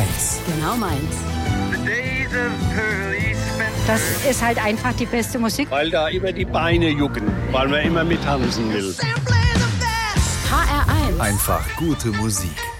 1. Genau meins. Das ist halt einfach die beste Musik. Weil da immer die Beine jucken, weil man immer mittanzen will. HR1. Einfach gute Musik.